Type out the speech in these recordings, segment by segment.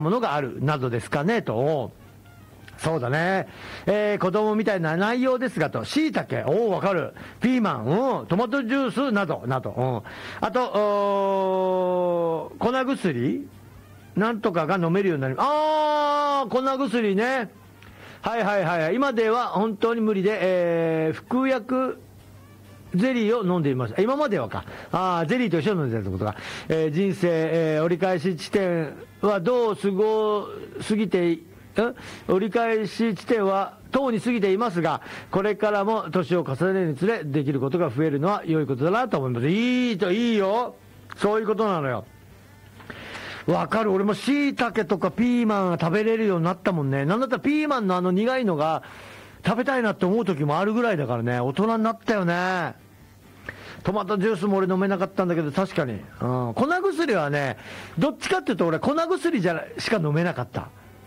ものがあるなどですかねと。そうだね、子供みたいな内容ですがと、椎茸、おお、わかる、ピーマン、トマトジュースなどなど、あと粉薬なんとかが飲めるようになります。粉薬ね、はいはいはい、今では本当に無理で、服薬ゼリーを飲んでいました。今まではか。ゼリーと一緒に飲んでたってことか。人生、折り返し地点はどう過ぎて折り返し地点はとうに過ぎていますが、これからも年を重ねるにつれできることが増えるのは良いことだなと思います。いいよ。そういうことなのよ。わかる。俺も椎茸とかピーマンが食べれるようになったもんね。なんだったらピーマンの苦いのが食べたいなって思う時もあるぐらいだからね。大人になったよね。トマトジュースも俺飲めなかったんだけど、確かに、粉薬はね、どっちかっていうと俺粉薬しか飲めなかった。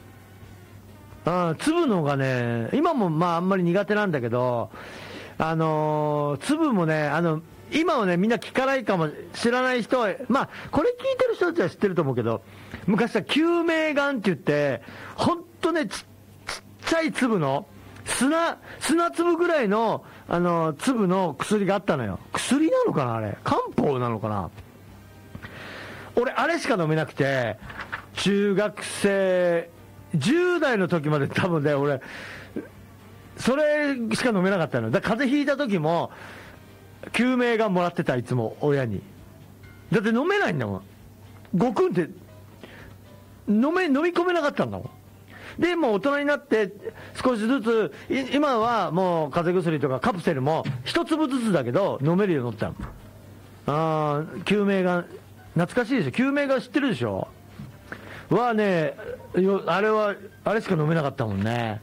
粒のがね、今もあんまり苦手なんだけど、粒もね、今はね、みんな聞かないかも知らない人は、これ聞いてる人たちは知ってると思うけど、昔は救命丸って言って、ほんとね、ちっちゃい粒の、砂粒ぐらいの、粒の薬があったのよ。薬なのかなあれ。漢方なのかな。俺、あれしか飲めなくて、中学生、10代の時まで多分ね、俺、それしか飲めなかったの。だから風邪ひいた時も、救命がもらってた、いつも、親に。だって飲めないんだもん。ごくんって、飲み込めなかったんだもん。で、もう大人になって、少しずつ、今はもう風邪薬とかカプセルも、一粒ずつだけど、飲めるようになったの。救命が、懐かしいでしょ。救命が知ってるでしょ。はね、あれしか飲めなかったもんね。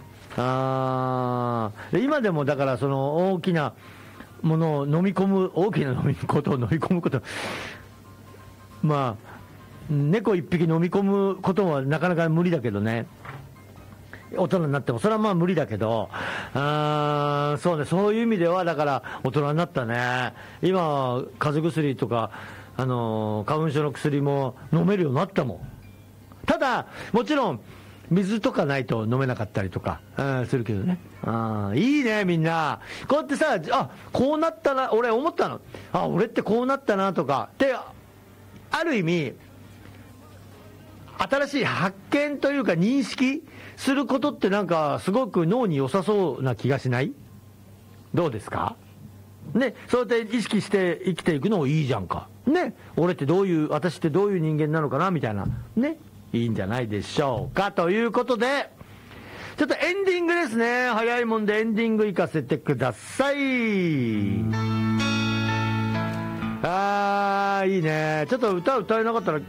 今でもだからその大きなものを飲み込む、大きなことを飲み込むこと、猫一匹飲み込むことはなかなか無理だけどね。大人になっても、それは無理だけど、そうね、そういう意味では、だから大人になったね。今、風邪薬とか、花粉症の薬も飲めるようになったもん。ただ、もちろん、水とかないと飲めなかったりとか、するけどね。いいね、みんな。こうやってさ、こうなったな、俺思ったの。俺ってこうなったな、とか。で、ある意味、新しい発見というか認識することってなんか、すごく脳に良さそうな気がしない？どうですか？ね、そうやって意識して生きていくのもいいじゃんか。ね、私ってどういう人間なのかな、みたいな。ね。いいんじゃないでしょうか。ということで、ちょっとエンディングですね。早いもんでエンディング行かせてください。いいね。ちょっと歌えなかったな。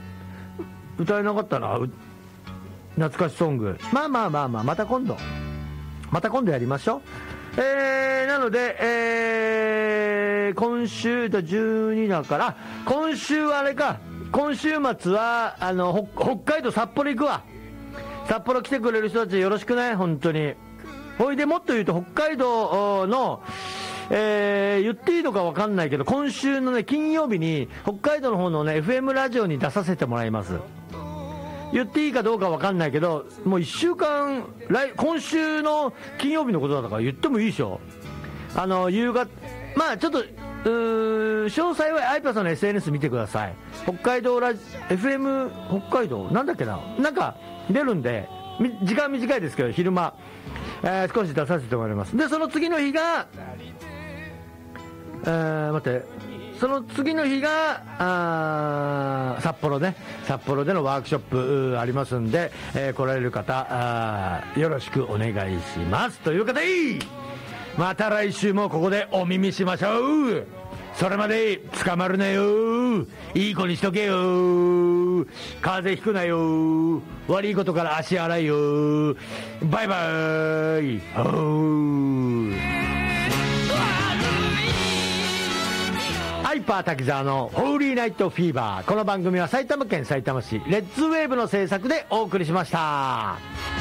懐かしソング。また今度やりましょう。なので、今週12だから、今週はあれか、今週末は北海道札幌行くわ。札幌来てくれる人たちよろしくね、本当に。ほいでもっと言うと北海道の、言っていいのか分かんないけど、今週のね金曜日に北海道の方のね FM ラジオに出させてもらいます。言っていいかどうか分かんないけど、もう1週間今週の金曜日のことだから言ってもいいでしょ。夕方、ちょっと詳細はアイパさんの SNS 見てください。北海道FM 北海道なんだっけな、なんか出るんで、時間短いですけど昼間、少し出させてもらいます。でその次の日がその次の日が札幌でのワークショップありますんで、来られる方よろしくお願いしますという方、また来週もここでお耳しましょう。それまで捕まるなよ、いい子にしとけよ、風邪ひくなよ、悪いことから足洗いよ、バイバイ。ハイパー滝沢のホーリーナイトフィーバー。この番組は埼玉県さいたま市レッツウェーブの制作でお送りしました。